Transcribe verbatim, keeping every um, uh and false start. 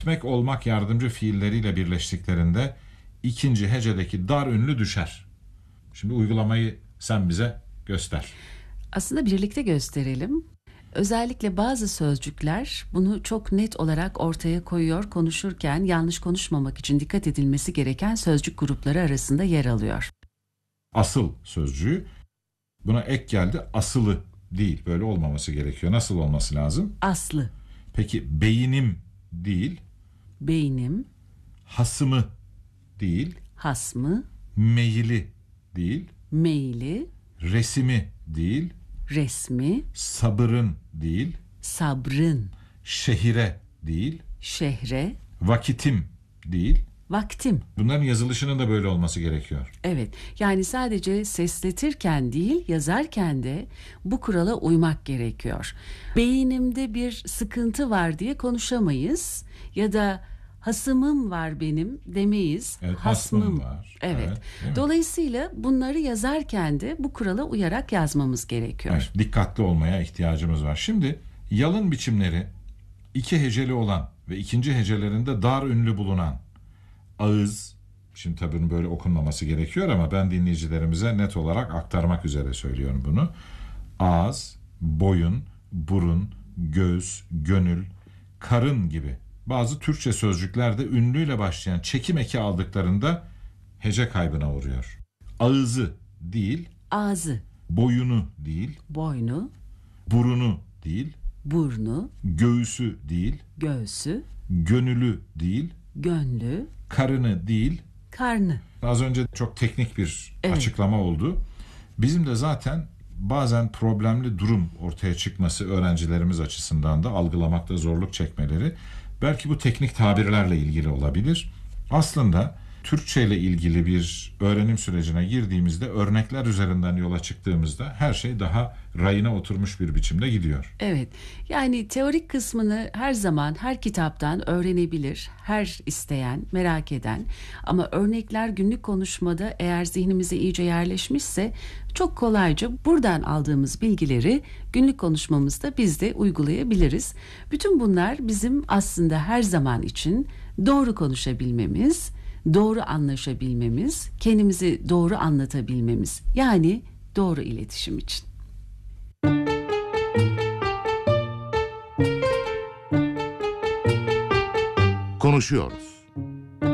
Etmek, olmak yardımcı fiilleriyle birleştiklerinde ikinci hecedeki dar ünlü düşer. Şimdi uygulamayı sen bize göster. Aslında birlikte gösterelim. Özellikle bazı sözcükler bunu çok net olarak ortaya koyuyor, konuşurken yanlış konuşmamak için dikkat edilmesi gereken sözcük grupları arasında yer alıyor. Asıl sözcüğü, buna ek geldi, asılı değil. Böyle olmaması gerekiyor. Nasıl olması lazım? Aslı. Peki beyinim değil, Beynim, hasımı değil, hasmı, meyili değil, meyli, resimi değil, resmi, sabırın değil, sabrın, şehire değil, şehre, vakitim değil. vaktim. Bunların yazılışının da böyle olması gerekiyor. Evet, yani sadece sesletirken değil, yazarken de bu kurala uymak gerekiyor. Beynimde bir sıkıntı var diye konuşamayız ya da hasımım var benim demeyiz. Evet, hasmım var. Evet. Evet, değil mi? Dolayısıyla bunları yazarken de bu kurala uyarak yazmamız gerekiyor. Evet, dikkatli olmaya ihtiyacımız var. Şimdi yalın biçimleri iki heceli olan ve ikinci hecelerinde dar ünlü bulunan ağız, şimdi tabii bunun böyle okunmaması gerekiyor ama ben dinleyicilerimize net olarak aktarmak üzere söylüyorum bunu. Ağız, boyun, burun, göz, gönül, karın gibi bazı Türkçe sözcükler de ünlüyle başlayan çekim eki aldıklarında hece kaybına uğruyor. Ağızı değil, Ağzı, boyunu değil, boynu, burunu değil, burnu, göğsü değil, göğsü, gönülü değil, gönlü, karını değil. karnı. Az önce çok teknik bir Evet. açıklama oldu. Bizim de zaten bazen problemli durum ortaya çıkması öğrencilerimiz açısından da algılamakta zorluk çekmeleri belki bu teknik tabirlerle ilgili olabilir. Aslında Türkçe ile ilgili bir öğrenim sürecine girdiğimizde örnekler üzerinden yola çıktığımızda her şey daha rayına oturmuş bir biçimde gidiyor. Evet, yani teorik kısmını her zaman her kitaptan öğrenebilir, her isteyen, merak eden. Ama örnekler günlük konuşmada eğer zihnimize iyice yerleşmişse çok kolayca buradan aldığımız bilgileri günlük konuşmamızda biz de uygulayabiliriz. Bütün bunlar bizim aslında her zaman için doğru konuşabilmemiz, doğru anlaşabilmemiz, kendimizi doğru anlatabilmemiz, yani doğru iletişim için. Konuşuyoruz.